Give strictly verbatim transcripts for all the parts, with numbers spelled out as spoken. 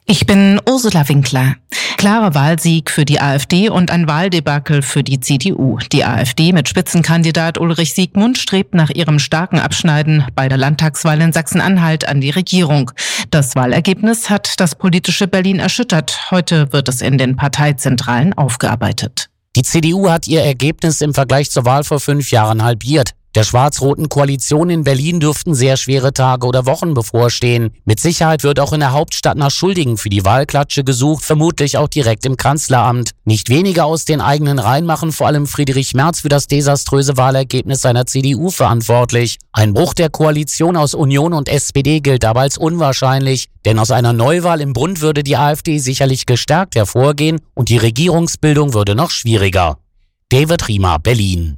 Ich bin Ursula Winkler. Klarer Wahlsieg für die AfD und ein Wahldebakel für die C D U. Die AfD mit Spitzenkandidat Ulrich Siegmund strebt nach ihrem starken Abschneiden bei der Landtagswahl in Sachsen-Anhalt an die Regierung. Das Wahlergebnis hat das politische Berlin erschüttert. Heute wird es in den Parteizentralen aufgearbeitet. Die C D U hat ihr Ergebnis im Vergleich zur Wahl vor fünf Jahren halbiert. Der schwarz-roten Koalition in Berlin dürften sehr schwere Tage oder Wochen bevorstehen. Mit Sicherheit wird auch in der Hauptstadt nach Schuldigen für die Wahlklatsche gesucht, vermutlich auch direkt im Kanzleramt. Nicht weniger aus den eigenen Reihen machen vor allem Friedrich Merz für das desaströse Wahlergebnis seiner C D U verantwortlich. Ein Bruch der Koalition aus Union und S P D gilt aber als unwahrscheinlich, denn aus einer Neuwahl im Bund würde die AfD sicherlich gestärkt hervorgehen und die Regierungsbildung würde noch schwieriger. David Riemer, Berlin.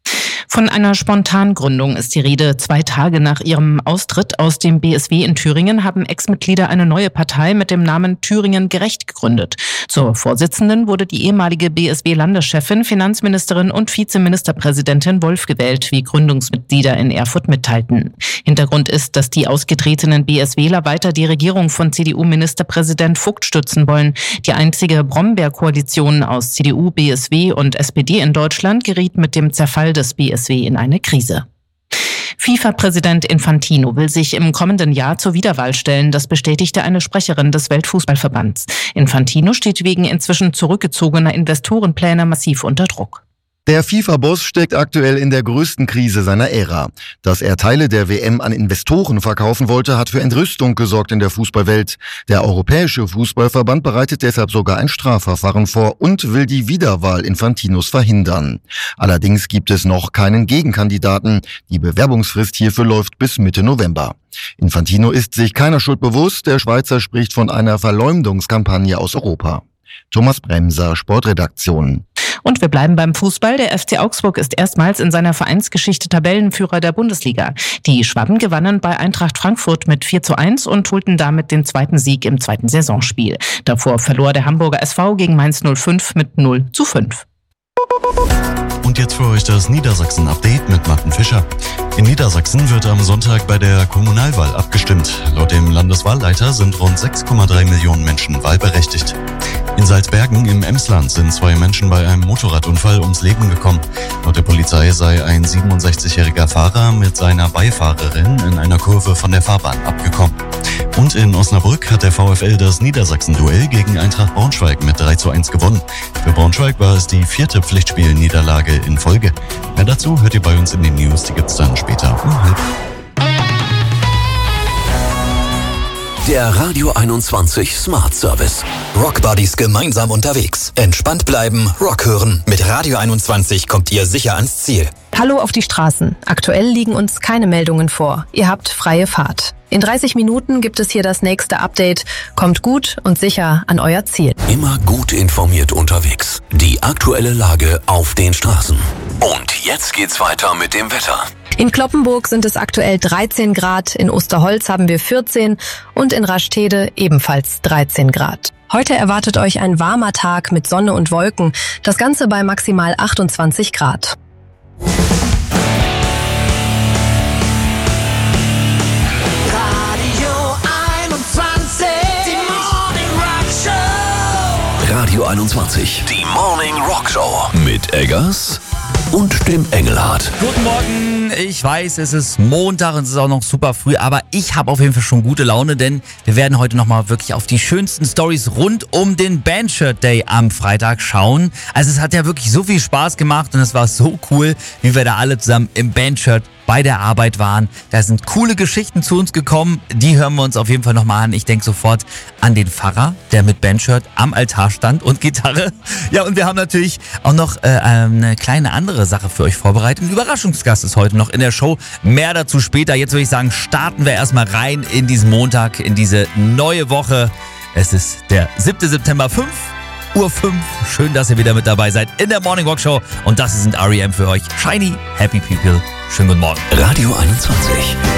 Von einer Spontangründung ist die Rede. Zwei Tage nach ihrem Austritt aus dem B S W in Thüringen haben Ex-Mitglieder eine neue Partei mit dem Namen Thüringen Gerecht gegründet. Zur Vorsitzenden wurde die ehemalige B S W-Landeschefin, Finanzministerin und Vizeministerpräsidentin Wolf gewählt, wie Gründungsmitglieder in Erfurt mitteilten. Hintergrund ist, dass die ausgetretenen BSWler weiter die Regierung von C D U-Ministerpräsident Vogt stützen wollen. Die einzige Brombeer-Koalition aus C D U, B S W und S P D in Deutschland geriet mit dem Zerfall des B S W in eine Krise. FIFA-Präsident Infantino will sich im kommenden Jahr zur Wiederwahl stellen. Das bestätigte eine Sprecherin des Weltfußballverbands. Infantino steht wegen inzwischen zurückgezogener Investorenpläne massiv unter Druck. Der FIFA-Boss steckt aktuell in der größten Krise seiner Ära. Dass er Teile der W M an Investoren verkaufen wollte, hat für Entrüstung gesorgt in der Fußballwelt. Der Europäische Fußballverband bereitet deshalb sogar ein Strafverfahren vor und will die Wiederwahl Infantinos verhindern. Allerdings gibt es noch keinen Gegenkandidaten. Die Bewerbungsfrist hierfür läuft bis Mitte November. Infantino ist sich keiner Schuld bewusst. Der Schweizer spricht von einer Verleumdungskampagne aus Europa. Thomas Bremser, Sportredaktion. Und wir bleiben beim Fußball. Der F C Augsburg ist erstmals in seiner Vereinsgeschichte Tabellenführer der Bundesliga. Die Schwaben gewannen bei Eintracht Frankfurt mit vier zu eins und holten damit den zweiten Sieg im zweiten Saisonspiel. Davor verlor der Hamburger S V gegen Mainz null fünf mit null zu fünf. Und jetzt für euch das Niedersachsen-Update mit Martin Fischer. In Niedersachsen wird am Sonntag bei der Kommunalwahl abgestimmt. Laut dem Landeswahlleiter sind rund sechs Komma drei Millionen Menschen wahlberechtigt. In Salzbergen im Emsland sind zwei Menschen bei einem Motorradunfall ums Leben gekommen. Laut der Polizei sei ein siebenundsechzigjähriger Fahrer mit seiner Beifahrerin in einer Kurve von der Fahrbahn abgekommen. Und in Osnabrück hat der VfL das Niedersachsen-Duell gegen Eintracht Braunschweig mit drei zu eins gewonnen. Für Braunschweig war es die vierte Pflichtspielniederlage in Folge. Mehr dazu hört ihr bei uns in den News, die gibt's dann später um halb. Der Radio einundzwanzig Smart Service. Rock Buddies gemeinsam unterwegs. Entspannt bleiben, Rock hören. Mit Radio einundzwanzig kommt ihr sicher ans Ziel. Hallo auf die Straßen. Aktuell liegen uns keine Meldungen vor. Ihr habt freie Fahrt. In dreißig Minuten gibt es hier das nächste Update. Kommt gut und sicher an euer Ziel. Immer gut informiert unterwegs. Die aktuelle Lage auf den Straßen. Und jetzt geht's weiter mit dem Wetter. In Cloppenburg sind es aktuell dreizehn Grad, in Osterholz haben wir vierzehn und in Rastede ebenfalls dreizehn Grad. Heute erwartet euch ein warmer Tag mit Sonne und Wolken, das Ganze bei maximal achtundzwanzig Grad. Radio einundzwanzig, die Morning Rock Show mit Eggers und dem Engelhardt. Guten Morgen, ich weiß, es ist Montag und es ist auch noch super früh, aber ich habe auf jeden Fall schon gute Laune, denn wir werden heute nochmal wirklich auf die schönsten Storys rund um den Bandshirt Day am Freitag schauen. Also es hat ja wirklich so viel Spaß gemacht und es war so cool, wie wir da alle zusammen im Bandshirt bei der Arbeit waren. Da sind coole Geschichten zu uns gekommen, die hören wir uns auf jeden Fall nochmal an. Ich denke sofort an den Pfarrer, der mit Bandshirt am Altar stand und Gitarre. Ja, und wir haben natürlich auch noch äh, eine kleine andere Sache für euch vorbereitet. Ein Überraschungsgast ist heute noch in der Show. Mehr dazu später. Jetzt würde ich sagen, starten wir erstmal rein in diesen Montag, in diese neue Woche. Es ist der siebte September, fünf Uhr fünf. Schön, dass ihr wieder mit dabei seid in der Morning Rock Show. Und das sind R E M für euch. Shiny, Happy People. Schönen guten Morgen. Radio einundzwanzig.